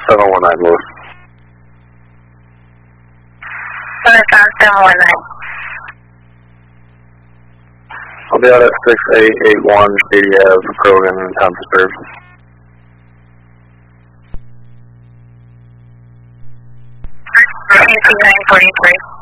719 Lewis. 719. I'll be out at 6881 Shady Ave, Krogan, time to serve. 943.